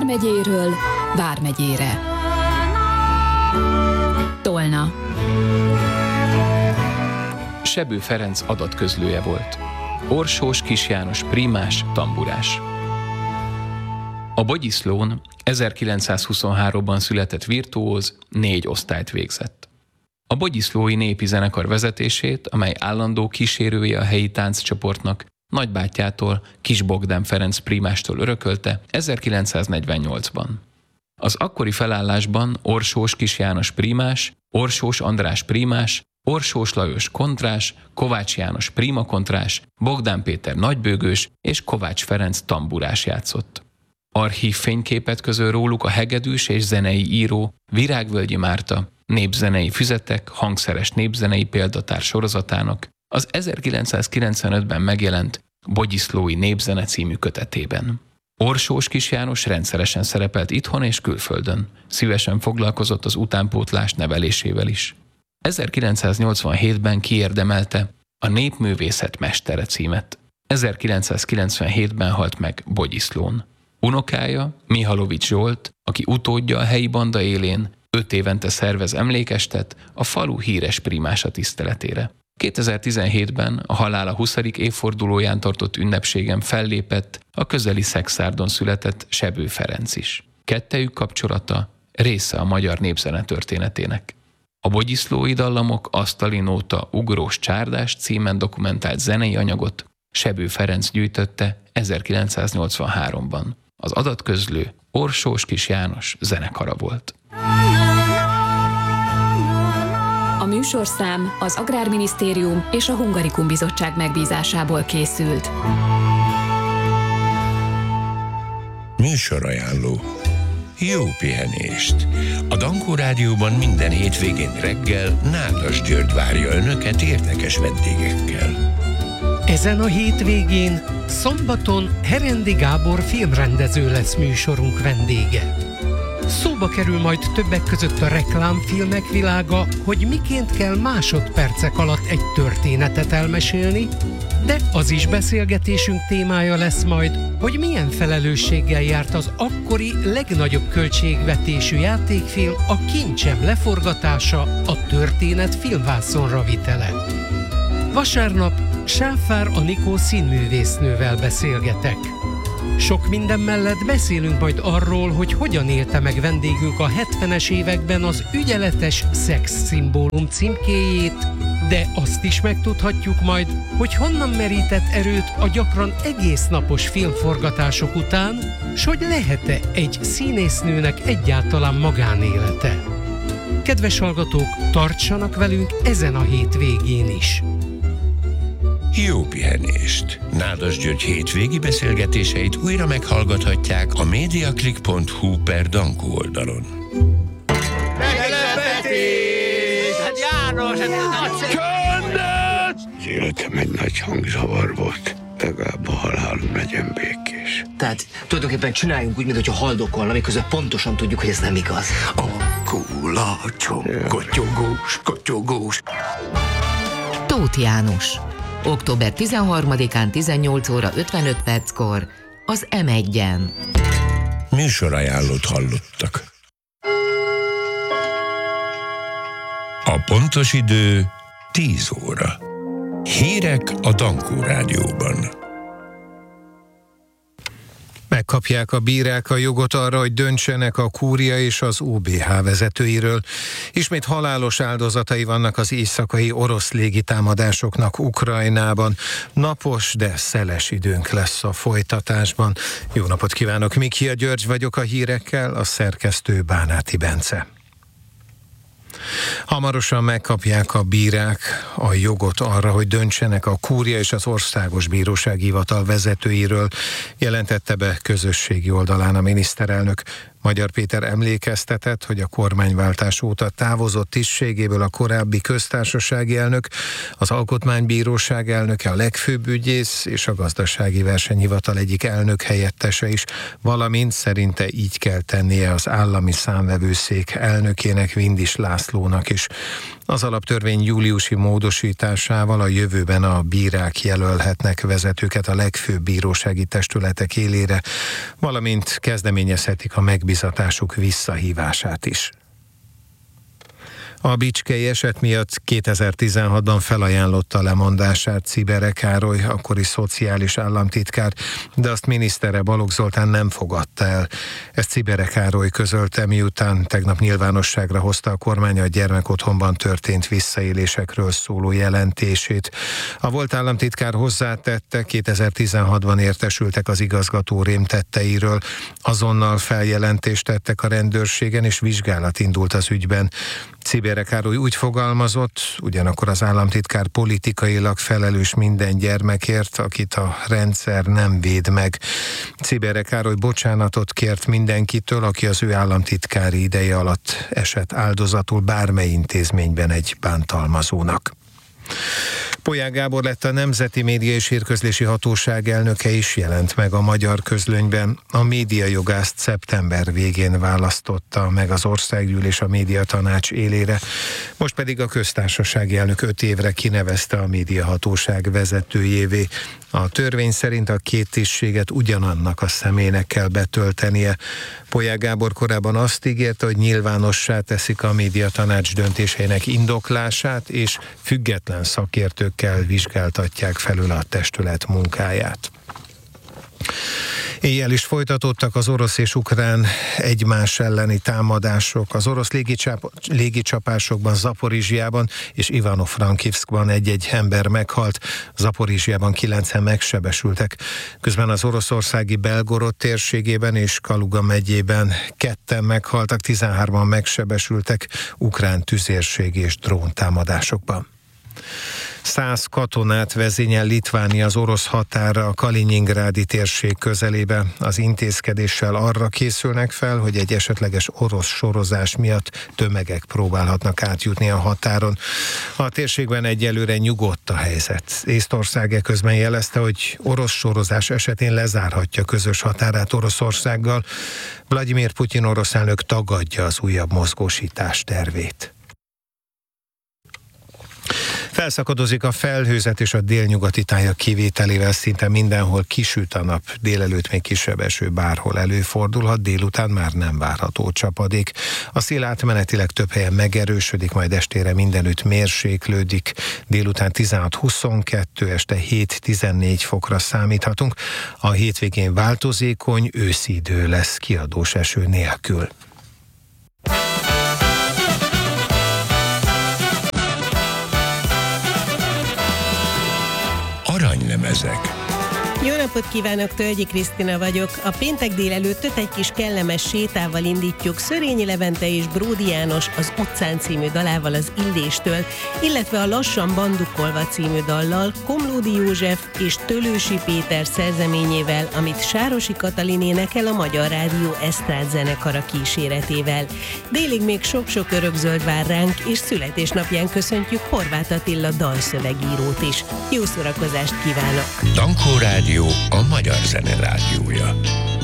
Vármegyéről Vármegyére. Tolna. Sebő Ferenc adatközlője volt. Orsós Kis János prímás, tamburás. A Bogyiszlón 1923-ban született virtuóz 4 osztályt végzett. A bogyiszlói népi zenekar vezetését, amely állandó kísérője a helyi tánccsoportnak, nagybátyjától, Kis Bogdán Ferenc prímástól örökölte 1948-ban. Az akkori felállásban Orsós Kis János prímás, Orsós András prímás, Orsós Lajos kontrás, Kovács János prímakontrás, Bogdán Péter nagybőgős és Kovács Ferenc tamburás játszott. Archív fényképet közöl róluk a hegedűs és zenei író Virágvölgyi Márta népzenei füzetek, hangszeres népzenei példatár sorozatának az 1995-ben megjelent Bogyiszlói népzene című kötetében. Orsós Kis János rendszeresen szerepelt itthon és külföldön, szívesen foglalkozott az utánpótlás nevelésével is. 1987-ben kiérdemelte a Népművészet mestere címet. 1997-ben halt meg Bogyiszlón. Unokája, Mihalovics Zsolt, aki utódja a helyi banda élén, 5 évente szervez emlékestet a falu híres prímása tiszteletére. 2017-ben a halála 20. évfordulóján tartott ünnepségen fellépett a közeli Szekszárdon született Sebő Ferenc is. Kettejük kapcsolata része a magyar népzene történetének. A Bogyiszlói dallamok Asztali nóta ugrós csárdás címen dokumentált zenei anyagot Sebő Ferenc gyűjtötte 1983-ban. Az adatközlő Orsós Kis János zenekara volt. A műsorszám az Agrárminisztérium és a Hungarikum Bizottság megbízásából készült. Műsorajánló. Jó pihenést! A Dankó Rádióban minden hétvégén reggel Nádas György várja önöket érdekes vendégekkel. Ezen a hétvégén, szombaton Herendi Gábor filmrendező lesz műsorunk vendége. Szóba kerül majd többek között a reklámfilmek világa, hogy miként kell másodpercek alatt egy történetet elmesélni, de az is beszélgetésünk témája lesz majd, hogy milyen felelősséggel járt az akkori legnagyobb költségvetésű játékfilm, a Kincsem leforgatása, a történet filmvászonra vitele. Vasárnap Sáfár Anikó színművésznővel beszélgetek. Sok minden mellett beszélünk majd arról, hogy hogyan élte meg vendégünk a 70-es években az ügyeletes szexszimbólum címkéjét, de azt is megtudhatjuk majd, hogy honnan merített erőt a gyakran egész napos filmforgatások után, s hogy lehet-e egy színésznőnek egyáltalán magánélete. Kedves hallgatók, tartsanak velünk ezen a hétvégén is! Jó pihenést! Nádas György hétvégi beszélgetéseit újra meghallgathatják a mediaclick.hu/Dankó oldalon. Meglepetés! Hát János, ez nagyszerű! Az életem egy nagy hangzavar volt. Legalább a halálom legyen békés. Tehát tulajdonképpen csináljunk úgy, mintha haldokolna, miközben pontosan tudjuk, hogy ez nem igaz. A kulacsom, kotyogós, kotyogós. Tóth János. Október 13-án 18 óra 55 perckor az M1-en. Műsorajánlót hallottak. A pontos idő 10 óra. Hírek a Dankó Rádióban. Megkapják a bírák a jogot arra, hogy döntsenek a kúria és az OBH vezetőiről. Ismét halálos áldozatai vannak az éjszakai orosz légitámadásoknak Ukrajnában. Napos, de szeles időnk lesz a folytatásban. Jó napot kívánok, Mikia György vagyok a hírekkel, a szerkesztő Bánáti Bence. Hamarosan megkapják a bírák a jogot arra, hogy döntsenek a kúria és az Országos Bírósági Hivatal vezetőiről, jelentette be közösségi oldalán a miniszterelnök. Magyar Péter emlékeztetett, hogy a kormányváltás óta távozott tisztségéből a korábbi köztársasági elnök, az Alkotmánybíróság elnöke, a legfőbb ügyész és a Gazdasági Versenyhivatal egyik elnök helyettese is, valamint szerinte így kell tennie az Állami Számvevőszék elnökének, Vindis László Lászlónak is. Az alaptörvény júliusi módosításával a jövőben a bírák jelölhetnek vezetőket a legfőbb bírósági testületek élére, valamint kezdeményezhetik a megbízatásuk visszahívását is. A bicskei eset miatt 2016-ban felajánlotta lemondását Czibere Károly, akkori szociális államtitkár, de azt minisztere Balogh Zoltán nem fogadta el. Ezt Czibere Károly közölte, miután tegnap nyilvánosságra hozta a kormány a gyermekotthonban történt visszaélésekről szóló jelentését. A volt államtitkár hozzátette, 2016-ban értesültek az igazgató rémtetteiről, azonnal feljelentést tettek a rendőrségen, és vizsgálat indult az ügyben. Czibere Károly úgy fogalmazott, ugyanakkor az államtitkár politikailag felelős minden gyermekért, akit a rendszer nem véd meg. Czibere Károly bocsánatot kért mindenkitől, aki az ő államtitkári ideje alatt esett áldozatul bármely intézményben egy bántalmazónak. Polyák Gábor lett a Nemzeti Média és Hírközlési Hatóság elnöke is, jelent meg a Magyar Közlönyben. A médiajogászt szeptember végén választotta meg az Országgyűlés a Médiatanács élére, most pedig a köztársasági elnök 5 évre kinevezte a médiahatóság vezetőjévé. A törvény szerint a két tisztséget ugyanannak a személynek kell betöltenie. Polyák Gábor korábban azt ígérte, hogy nyilvánossá teszik a médiatanács döntéseinek indoklását, és független szakértőkkel vizsgáltatják felül a testület munkáját. Éjjel is folytatódtak az orosz és ukrán egymás elleni támadások. Az orosz légicsapásokban Zaporizsjában és Ivano-Frankivszkban egy-egy ember meghalt, Zaporizsjában 9-en megsebesültek. Közben az oroszországi Belgorod térségében és Kaluga megyében 2-en meghaltak, 13-an megsebesültek ukrán tüzérség és dróntámadásokban. 100 katonát vezényel Litvánia az orosz határra a Kalinyingrádi térség közelébe. Az intézkedéssel arra készülnek fel, hogy egy esetleges orosz sorozás miatt tömegek próbálhatnak átjutni a határon. A térségben egyelőre nyugodt a helyzet. Észtország eközben jelezte, hogy orosz sorozás esetén lezárhatja közös határát Oroszországgal. Vladimir Putyin orosz elnök tagadja az újabb mozgósítás tervét. Felszakadozik a felhőzet, és a délnyugati tájak kivételével szinte mindenhol kisüt a nap. Délelőtt még kisebb eső bárhol előfordulhat, délután már nem várható csapadék. A szél átmenetileg több helyen megerősödik, majd estére mindenütt mérséklődik. Délután 16-22, este 7-14 fokra számíthatunk. A hétvégén változékony, őszi idő lesz kiadós eső nélkül. Aranylemezek. Jó napot kívánok, Tölgyi Krisztina vagyok. A péntek délelőttöt egy kis kellemes sétával indítjuk Szörényi Levente és Bródi János az Utcán című dalával az Illéstől, illetve a Lassan bandukolva című dallal Komlódi József és Tölősi Péter szerzeményével, amit Sárosi Katalin énekel a Magyar Rádió esztrád zenekara kíséretével. Délig még sok-sok örökzöld vár ránk, és születésnapján köszöntjük Horváth Attila dalszövegírót is. Jó szórakozást kívánok! Dankó Rádió, a magyar zene rádiója.